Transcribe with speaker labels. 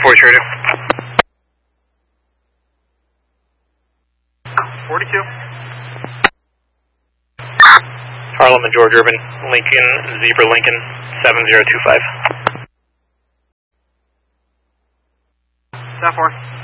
Speaker 1: 4 Trader. 42. Harlem and George Urban, Lincoln, Zebra Lincoln, 7025. South 4.